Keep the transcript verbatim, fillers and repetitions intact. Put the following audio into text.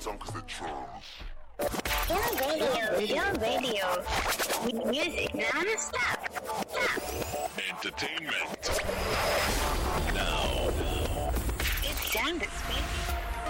Your radio, your radio. With music non-stop. Stop. Entertainment. Now. It's time to speak.